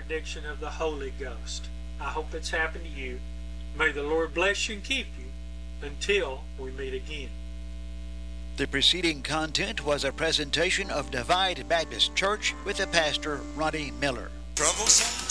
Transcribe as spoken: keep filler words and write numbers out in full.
benediction of the Holy Ghost. I hope it's happened to you. May the Lord bless you and keep you until we meet again. The preceding content was a presentation of Divide Baptist Church with the pastor Ronnie Miller. Troublesome